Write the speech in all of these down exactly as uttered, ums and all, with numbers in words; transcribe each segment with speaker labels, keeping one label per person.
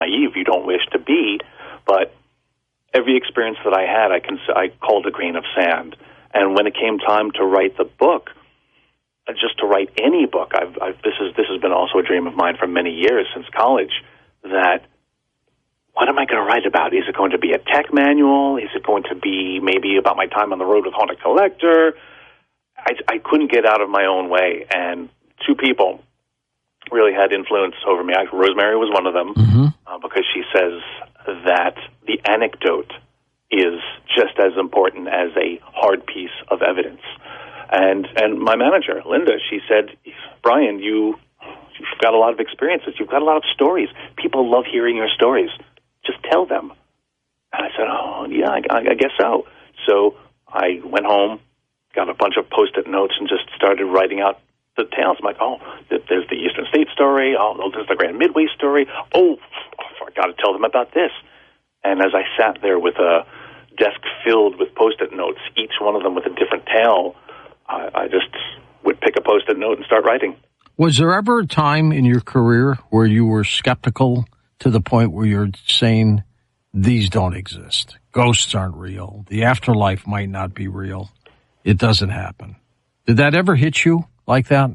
Speaker 1: naive you don't wish to be, but every experience that I had, I, cons- I called a grain of sand. And when it came time to write the book, uh, just to write any book, I've, I've, this is this has been also a dream of mine for many years since college, that what am I going to write about? Is it going to be a tech manual? Is it going to be maybe about my time on the road with Haunted Collector? I, I couldn't get out of my own way, and two people really had influence over me. I, Rosemary was one of them, mm-hmm. uh, because she says that the anecdote is just as important as a hard piece of evidence. And and my manager, Linda, she said, Brian, you, you've got a lot of experiences. You've got a lot of stories. People love hearing your stories. Just tell them. And I said, oh, yeah, I, I guess so. So I went home, got a bunch of Post-it notes, and just started writing out the tales. I'm like, oh, there's the Eastern State story. Oh, there's the Grand Midway story. Oh, I got to tell them about this. And as I sat there with a desk filled with Post-it notes, each one of them with a different tale, I, I just would pick a Post-it note and start writing.
Speaker 2: Was there ever a time in your career where you were skeptical to the point where you're saying, these don't exist, ghosts aren't real, the afterlife might not be real, it doesn't happen? Did that ever hit you like that?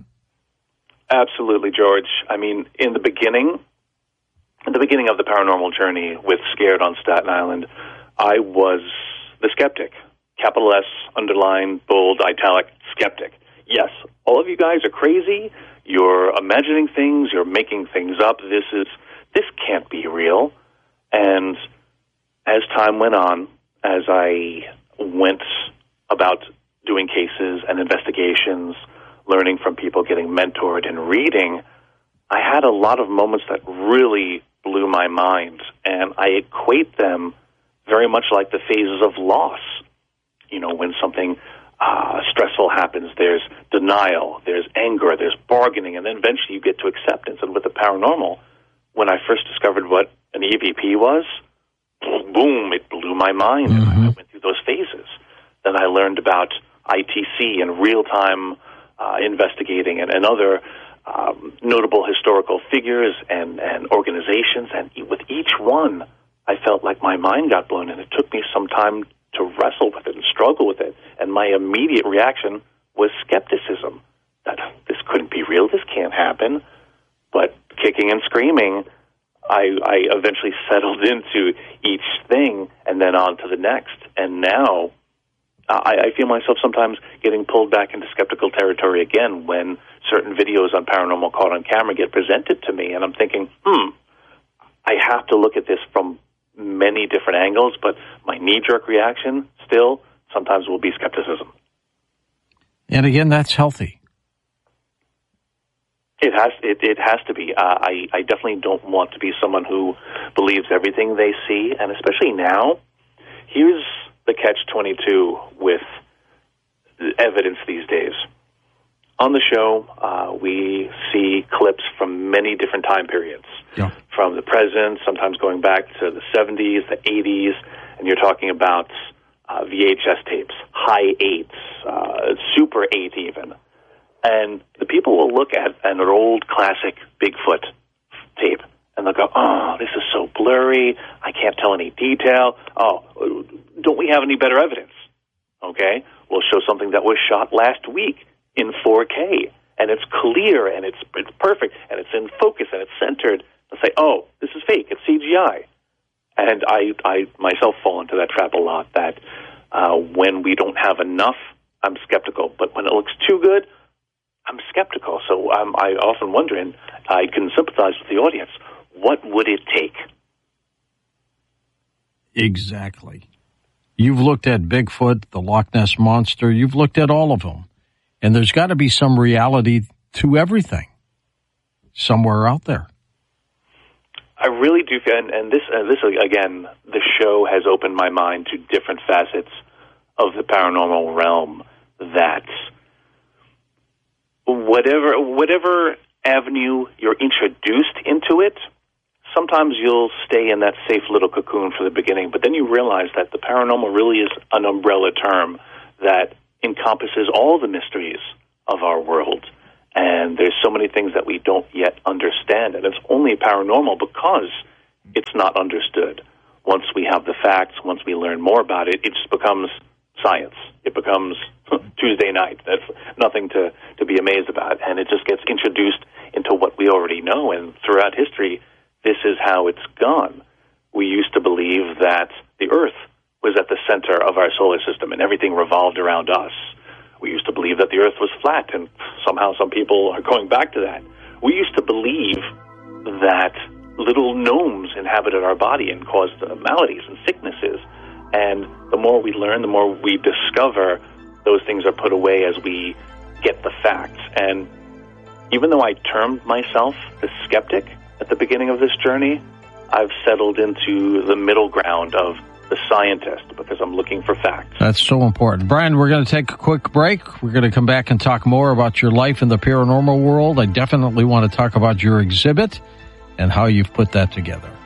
Speaker 1: Absolutely, George. I mean, in the beginning, in the beginning of the paranormal journey with Scared on Staten Island, I was the skeptic. Capital S, underline, bold, italic, skeptic. Yes, all of you guys are crazy. You're imagining things. You're making things up. This is this can't be real. And as time went on, as I went about doing cases and investigations, learning from people, getting mentored and reading, I had a lot of moments that really blew my mind. And I equate them very much like the phases of loss. You know, when something uh, stressful happens, there's denial, there's anger, there's bargaining, and then eventually you get to acceptance. And with the paranormal, when I first discovered what an E V P was, boom, it blew my mind. Mm-hmm. And I went through those phases. Then I learned about I T C and real-time uh, investigating and, and other um, notable historical figures and, and organizations. And with each one, I felt like my mind got blown, and it took me some time to wrestle with it and struggle with it. And my immediate reaction was skepticism, that this couldn't be real, this can't happen. But kicking and screaming, I, I eventually settled into each thing and then on to the next. And now I, I feel myself sometimes getting pulled back into skeptical territory again when certain videos on Paranormal Caught on Camera get presented to me. And I'm thinking, hmm, I have to look at this from many different angles, but my knee-jerk reaction still sometimes will be skepticism.
Speaker 2: And again, that's healthy.
Speaker 1: It has it, it has to be. Uh, I, I definitely don't want to be someone who believes everything they see, and especially now, here's the catch twenty-two with evidence these days. On the show, uh, we see clips from many different time periods, yeah. from the present, sometimes going back to the seventies, the eighties, and you're talking about uh, V H S tapes, high eights, uh, super eight even. And the people will look at an old classic Bigfoot tape, and they'll go, oh, this is so blurry, I can't tell any detail. Oh, don't we have any better evidence? Okay, we'll show something that was shot last week in four K, and it's clear, and it's it's perfect, and it's in focus, and it's centered, and say, oh, this is fake, it's C G I. And I, I myself fall into that trap a lot, that uh, when we don't have enough, I'm skeptical. But when it looks too good, I'm skeptical. So um, I often wonder, and I can sympathize with the audience, what would it take?
Speaker 2: Exactly. You've looked at Bigfoot, the Loch Ness Monster, you've looked at all of them. And there's got to be some reality to everything somewhere out there.
Speaker 1: I really do, and, and this, uh, this again, the show has opened my mind to different facets of the paranormal realm, that whatever whatever avenue you're introduced into it, sometimes you'll stay in that safe little cocoon for the beginning, but then you realize that the paranormal really is an umbrella term that encompasses all the mysteries of our world. And there's so many things that we don't yet understand. And it's only paranormal because it's not understood. Once we have the facts, once we learn more about it, it just becomes science. It becomes Tuesday night. That's nothing to, to be amazed about. And it just gets introduced into what we already know. And throughout history, this is how it's gone. We used to believe that the Earth was at the center of our solar system and everything revolved around us. We used to believe that the Earth was flat, and somehow some people are going back to that. We used to believe that little gnomes inhabited our body and caused uh, maladies and sicknesses. And the more we learn, the more we discover, those things are put away as we get the facts. And even though I termed myself the skeptic at the beginning of this journey, I've settled into the middle ground of the scientist because I'm looking for facts.
Speaker 2: That's so important. Brian, we're going to take a quick break. We're going to come back and talk more about your life in the paranormal world. I definitely want to talk about your exhibit and how you've put that together.